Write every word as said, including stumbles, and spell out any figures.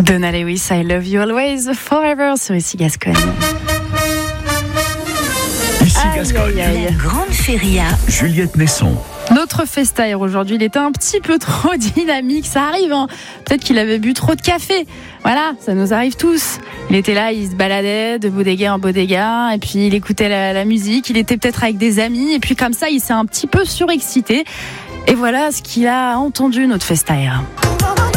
Donna Lewis, I Love You Always Forever sur Ici Gascogne. Ici Gascogne, aïe, aïe. La grande feria. Juliette Nesson. Notre festaire aujourd'hui, il était un petit peu trop dynamique, ça arrive, hein. Peut-être qu'il avait bu trop de café. Voilà, ça nous arrive tous. Il était là, il se baladait de bodega en bodega, et puis il écoutait la, la musique, il était peut-être avec des amis, et puis comme ça, il s'est un petit peu surexcité. Et voilà ce qu'il a entendu, notre festaire.